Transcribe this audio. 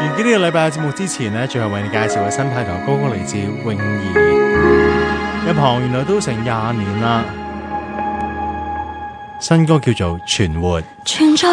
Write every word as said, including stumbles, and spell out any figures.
完結呢個禮拜嘅節目之前呢，最後為你介紹嘅新派台歌曲嚟自泳兒，入行原來都成廿年啦。新歌叫做《存活》。 存在